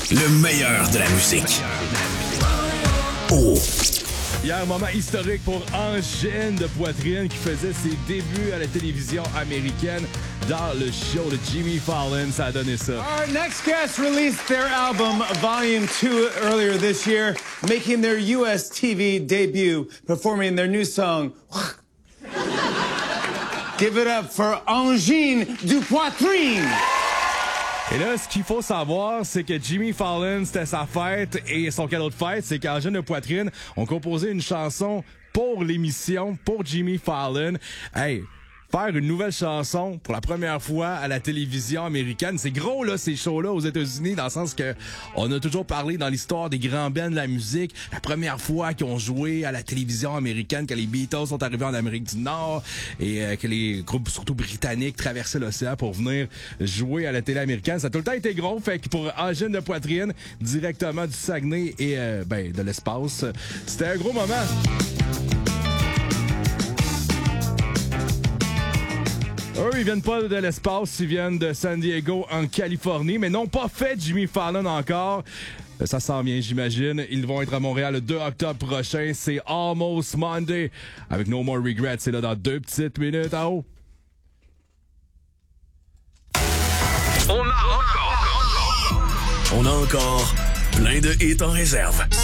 Le meilleur de la musique. Oh! Hier, moment historique pour Angine de Poitrine qui faisait ses débuts à la télévision américaine dans le show de Jimmy Fallon. Ça a donné ça. Our next guest released their album, Volume 2, earlier this year, making their US TV debut, performing their new song. Give it up for Angine du Poitrine! Et là, ce qu'il faut savoir, c'est que Jimmy Fallon, c'était sa fête et son cadeau de fête, c'est qu'Angine de Poitrine ont composé une chanson pour l'émission, pour Jimmy Fallon. Hey! Faire une nouvelle chanson pour la première fois à la télévision américaine. C'est gros, là, ces shows-là aux États-Unis, dans le sens que on a toujours parlé dans l'histoire des grands bands de la musique. La première fois qu'ils ont joué à la télévision américaine, que les Beatles sont arrivés en Amérique du Nord et que les groupes, surtout britanniques, traversaient l'océan pour venir jouer à la télé américaine. Ça a tout le temps été gros. Fait que pour Angine de Poitrine, directement du Saguenay et de l'espace, c'était un gros moment. Eux, ils viennent pas de l'espace, ils viennent de San Diego, en Californie, mais n'ont pas fait Jimmy Fallon encore. Ça s'en vient, j'imagine. Ils vont être à Montréal le 2 octobre prochain. C'est Almost Monday. Avec No More Regrets, c'est là dans 2 petites minutes. En haut. On a encore plein de hits en réserve.